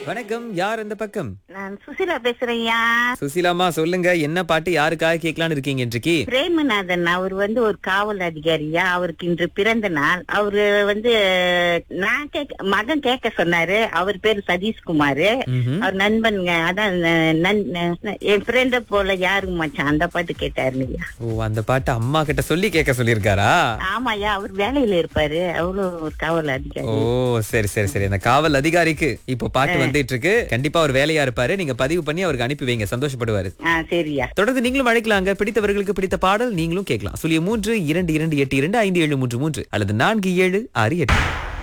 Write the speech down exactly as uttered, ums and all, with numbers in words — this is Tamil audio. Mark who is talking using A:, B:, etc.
A: வணக்கம். யார் அந்த பக்கம்?
B: நான் சுசிலா பேசுறேன்யா.
A: சுசீலாமா, சொல்லுங்க. என்ன பாட்டு யாருக்காக கேட்கலான்னு இருக்கீங்க இன்றைக்கு?
B: பிரேமநாதன் அவர் வந்து ஒரு காவல் அதிகாரியா. அவருக்கு இன்று பிறந்த நாள். அவரு வந்து நான் கேட்க மகன் கேட்க சொன்னாரு. அவர் பேரு சதீஷ்குமார்.
A: ம்ஹும்.
B: அவர் நண்பனுங்க. அதான் நன்- நன்- என் ஃப்ரெண்ட போல யாருங்க மச்சான் அந்த பாட்டு கேட்டாருங்கய்யா.
A: ஓ, அந்த பாட்டு அம்மா கிட்ட சொல்லி கேட்க சொல்லியிருக்காரா?
B: ஆமாய்யா, அவர் வேலையில இருப்பாரு. அவ்வளவு ஒரு காவல் அதிகாரி.
A: ஓ, சரி சரி சரி. அந்த காவல் அதிகாரிக்கு இப்போ பாட்டு வந்துட்டு இருக்கு. கண்டிப்பா அவர் வேலையா இருப்பாரு. நீங்க பதிவு பண்ணி அவருக்கு அனுப்பி வைங்க, சந்தோஷப்படுவாரு.
B: ஆ சரியா.
A: தொடர்ந்து நீங்களும் அழைக்கலாங்க. பிடித்தவர்களுக்கு பிடித்த பாடல் நீங்களும் கேட்கலாம். சுழிய மூன்று இரண்டு இரண்டு எட்டு இரண்டு ஐந்து ஏழு மூன்று மூன்று அல்லது நான்கு ஏழு ஆறு எட்டு.